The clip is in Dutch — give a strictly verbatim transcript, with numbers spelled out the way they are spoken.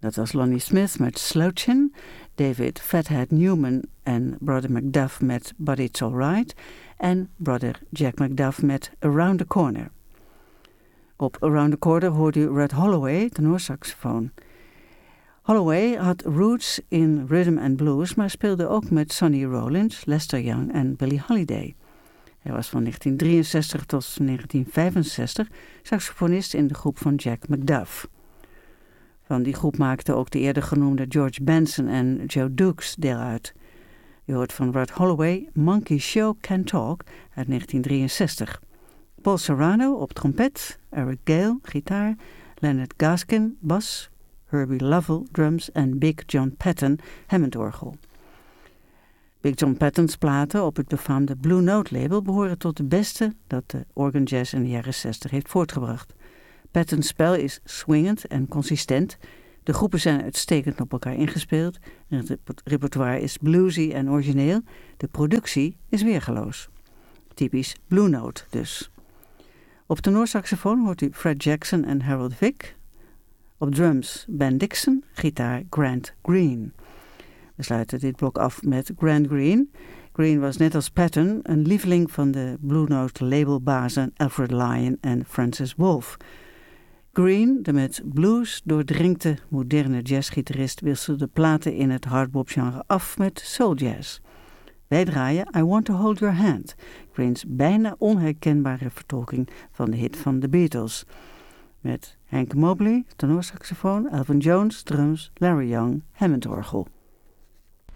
Dat was Lonnie Smith met Slouchin', David Fathead Newman en Brother Macduff met But It's Alright en Brother Jack Macduff met Around the Corner. Op Around the Corner hoorde u Red Holloway, tenorsaxofoon. Holloway had roots in rhythm and blues, maar speelde ook met Sonny Rollins, Lester Young en Billie Holiday. Hij was van negentien drieënzestig tot negentien vijfenzestig saxofonist in de groep van Jack Macduff. Van die groep maakten ook de eerder genoemde George Benson en Joe Dukes deel uit. Je hoort van Red Holloway Monkey Show Can Talk uit negentien drieënzestig. Paul Serrano op trompet, Eric Gale gitaar, Leonard Gaskin bas, Herbie Lovell drums en Big John Patton Hammondorgel. Big John Patton's platen op het befaamde Blue Note label behoren tot de beste dat de organ jazz in de jaren zestig heeft voortgebracht. Patton's spel is swingend en consistent. De groepen zijn uitstekend op elkaar ingespeeld. Het repertoire is bluesy en origineel. De productie is weergeloos. Typisch Blue Note dus. Op tenorsaxofoon hoort u Fred Jackson en Harold Vick. Op drums Ben Dixon, gitaar Grant Green. We sluiten dit blok af met Grant Green. Green was net als Patton een lieveling van de Blue Note labelbazen Alfred Lyon en Francis Wolff. Green, de met blues doordrinkte moderne jazzgitarist, wisselde platen in het hardbop-genre af met soul jazz. Wij draaien I Want to Hold Your Hand, Greens bijna onherkenbare vertolking van de hit van The Beatles. Met Hank Mobley, tenorsaxofoon, Elvin Jones, drums, Larry Young, Hammondorgel.